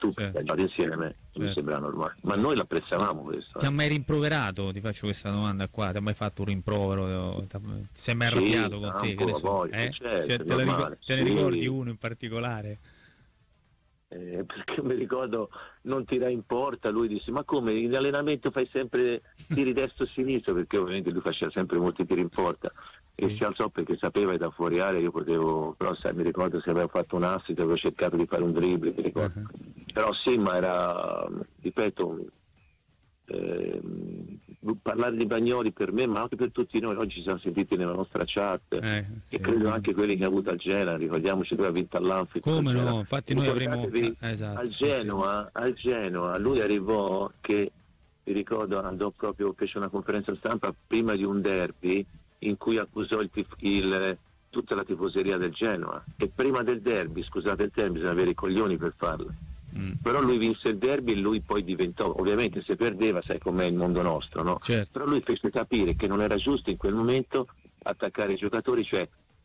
tu certo. hai giocato insieme, mi sembra normale, ma noi l'apprezzavamo questo. Ti ha mai rimproverato? Ti faccio questa domanda qua, ti ha mai fatto un rimprovero? Ti sei mai arrabbiato con te? Che ne so? Certo, Te ne ricordi uno in particolare? Perché mi ricordo non tirai in porta, lui disse ma come in allenamento fai sempre tiri destro sinistro, perché ovviamente lui faceva sempre molti tiri in porta e si alzò perché sapeva che da fuori area io potevo, però sai, mi ricordo se avevo fatto un assist, avevo cercato di fare un dribbling, mi ricordo. Però sì, ma era, ripeto, parlare di Bagnoli per me, ma anche per tutti noi, oggi ci siamo sentiti nella nostra chat e credo anche quelli che ha avuto al Genoa, ricordiamoci dove ha vinto all'Anfield. Come no, infatti noi avremo al Genoa lui arrivò che, vi ricordo, andò proprio, fece una conferenza stampa prima di un derby in cui accusò tutta la tifoseria del Genoa, e prima del derby, scusate il termine, bisogna avere i coglioni per farlo. Però lui vinse il derby e lui poi diventò, ovviamente se perdeva, sai com'è il mondo nostro, no? Certo. Però lui fece capire che non era giusto in quel momento attaccare i giocatori, cioè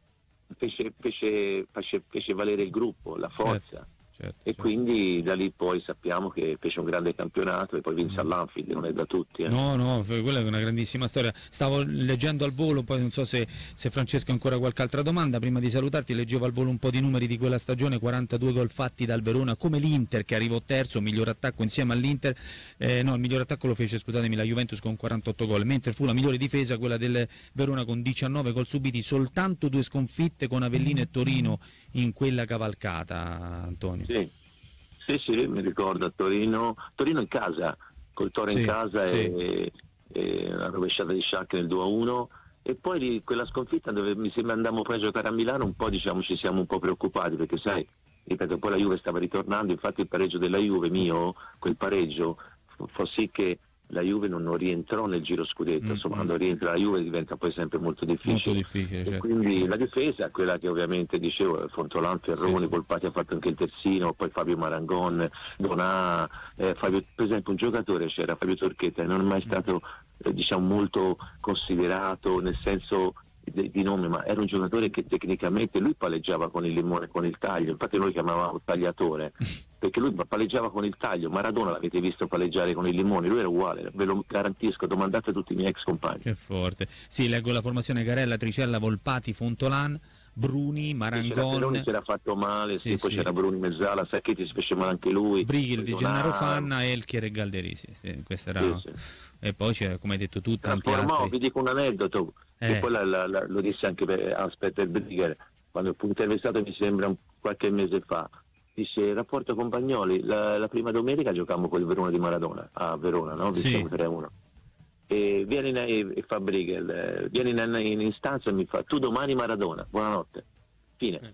fece valere il gruppo, la forza. Certo. Quindi da lì poi sappiamo che fece un grande campionato e poi vinse all'Anfield, non è da tutti. No, quella è una grandissima storia. Stavo leggendo al volo, poi non so se Francesco ha ancora qualche altra domanda. Prima di salutarti leggevo al volo un po' di numeri di quella stagione: 42 gol fatti dal Verona, come l'Inter che arrivò terzo, miglior attacco insieme all'Inter. No, il miglior attacco lo fece, scusatemi, la Juventus con 48 gol, mentre fu la migliore difesa quella del Verona con 19 gol subiti, soltanto 2 sconfitte con Avellino e Torino in quella cavalcata, Antonio. Sì, mi ricordo a Torino in casa, col Toro in casa e una rovesciata di Schalke nel 2-1, e poi quella sconfitta dove mi sembra andammo poi a giocare a Milano, un po' diciamo ci siamo un po' preoccupati, perché sai, ripeto, poi la Juve stava ritornando, infatti il pareggio della Juve quel pareggio fa sì che la Juve non rientrò nel giro scudetto, insomma quando rientra la Juve diventa poi sempre molto difficile, certo. Quindi la difesa, quella che ovviamente dicevo, Fontolan, Ferroni, Volpati ha fatto anche il terzino, poi Fabio Marangon, Donà, Fabio, per esempio un giocatore c'era, Fabio Torchetta, non è mai stato diciamo molto considerato nel senso di nome, ma era un giocatore che tecnicamente lui palleggiava con il limone, con il taglio, infatti noi chiamavamo tagliatore perché lui palleggiava con il taglio. Maradona l'avete visto palleggiare con il limone, lui era uguale, ve lo garantisco, domandate a tutti i miei ex compagni. Che forte. Sì, leggo la formazione: Garella, Tricella, Volpati, Fontolan, Bruni, Marangon. Si era fatto male, poi c'era Bruni, Mezzala, Sacchetti si fece male anche lui, Brighel, Di Gennaro, Fanna, Elchier e Galderisi. Questa era... E poi c'era, come hai detto tu, tanti altri. Vi dico un aneddoto e poi lo disse anche Hans-Peter Brighel quando fu intervistato, mi sembra qualche mese fa. Dice: il rapporto con Bagnoli, la prima domenica giocammo con il Verona di Maradona a Verona, no? Vinciamo 3-1 e viene e fa Brighel, viene in istanza e mi fa: tu domani Maradona, buonanotte, fine.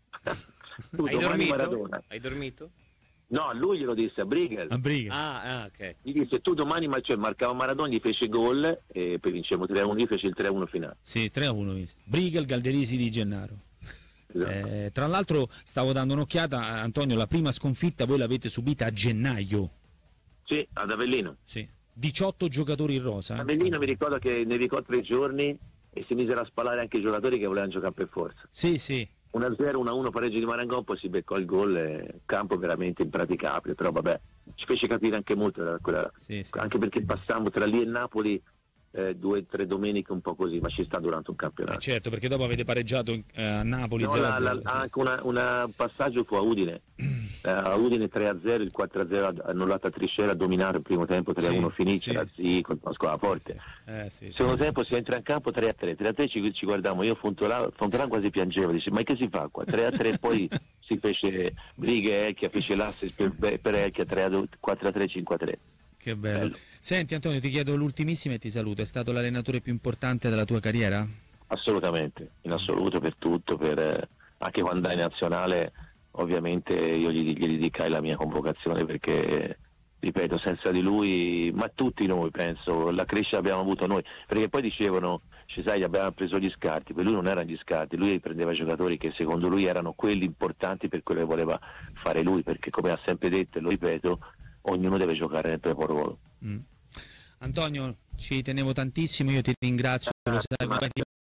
Tu Hai domani dormito? Maradona. Hai dormito? No, a lui glielo disse, a Brighel. Ok. Gli disse: tu domani, marcava Maradona, gli fece gol e poi vincemmo 3-1, gli fece il 3-1 finale. Sì, 3-1. Brighel, Galderisi, Di Gennaro. Esatto. Tra l'altro stavo dando un'occhiata, Antonio, la prima sconfitta voi l'avete subita a gennaio. Sì, ad Avellino. Sì. 18 giocatori in rosa. Avellino mi ricordo che ne ricordò 3 giorni e si misero a spalare anche i giocatori che volevano giocare per forza. Sì. 1-0, 1-1 pareggio di Marangon, poi si beccò il gol, campo veramente impraticabile, però vabbè, ci fece capire anche molto quella, anche perché passammo tra lì e Napoli 2 o 3 domeniche un po' così, ma ci sta durante un campionato. Certo, perché dopo avete pareggiato a Napoli. No, 0-0. anche un passaggio fu a Udine. A Udine 3-0, il 4-0 annullata a Triscera, dominato il primo tempo 3-1 finisce, la con una squadra forte. Secondo tempo si entra in campo 3-3, 3-3 ci guardiamo, io Fontolan quasi piangevo, dice: ma che si fa qua? 3-3 poi si fece Brighe, Elchia fece l'assist per Elchia, 4-3, 5-3. Che bello. Senti Antonio, ti chiedo l'ultimissima e ti saluto: è stato l'allenatore più importante della tua carriera? Assolutamente, in assoluto, per tutto, anche quando andai in nazionale ovviamente io gli dedicai la mia convocazione, perché ripeto, senza di lui, ma tutti noi penso, la crescita abbiamo avuto noi, perché poi dicevano, sai, abbiamo preso gli scarti, per lui non erano gli scarti, lui prendeva giocatori che secondo lui erano quelli importanti per quello che voleva fare lui, perché come ha sempre detto e lo ripeto, ognuno deve giocare nel proprio ruolo. Antonio, ci tenevo tantissimo, io ti ringrazio, lo sai,